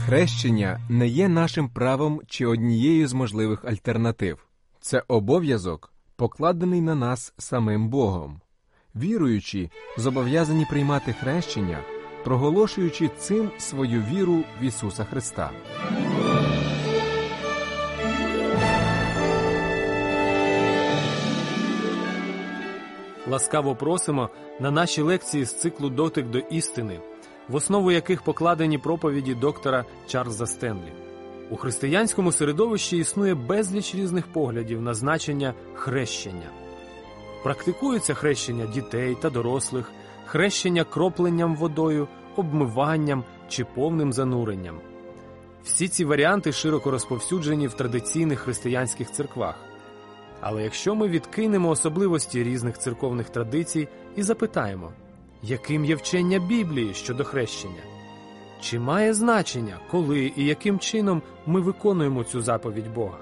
Хрещення не є нашим правом чи однією з можливих альтернатив. Це обов'язок, покладений на нас самим Богом. Віруючі зобов'язані приймати хрещення, проголошуючи цим свою віру в Ісуса Христа. Ласкаво просимо на наші лекції з циклу «Дотик до істини», в основу яких покладені проповіді доктора Чарльза Стенлі. У християнському середовищі існує безліч різних поглядів на значення хрещення. Практикується хрещення дітей та дорослих, хрещення кропленням водою, обмиванням чи повним зануренням. Всі ці варіанти широко розповсюджені в традиційних християнських церквах. Але якщо ми відкинемо особливості різних церковних традицій і запитаємо, яким є вчення Біблії щодо хрещення? Чи має значення, коли і яким чином ми виконуємо цю заповідь Бога?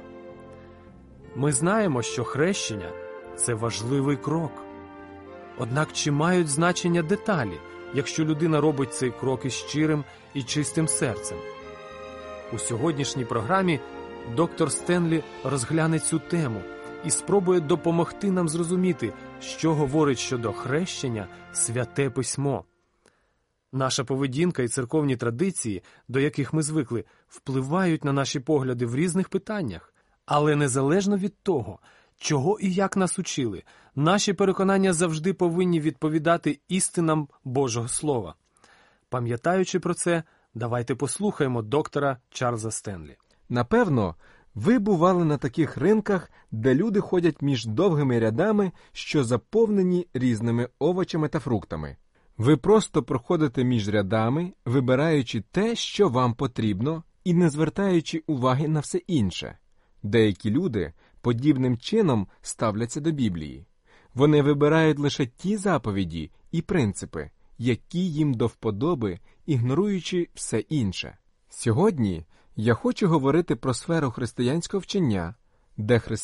Ми знаємо, що хрещення – це важливий крок. Однак чи мають значення деталі, якщо людина робить цей крок із щирим і чистим серцем? У сьогоднішній програмі доктор Стенлі розгляне цю тему і спробує допомогти нам зрозуміти, що говорить щодо хрещення Святе Письмо. Наша поведінка і церковні традиції, до яких ми звикли, впливають на наші погляди в різних питаннях. Але незалежно від того, чого і як нас учили, наші переконання завжди повинні відповідати істинам Божого Слова. Пам'ятаючи про це, давайте послухаємо доктора Чарльза Стенлі. Напевно, ви бували на таких ринках, де люди ходять між довгими рядами, що заповнені різними овочами та фруктами. Ви просто проходите між рядами, вибираючи те, що вам потрібно, і не звертаючи уваги на все інше. Деякі люди подібним чином ставляться до Біблії. Вони вибирають лише ті заповіді і принципи, які їм до вподоби, ігноруючи все інше. Сьогодні я хочу говорити про сферу християнського вчення, де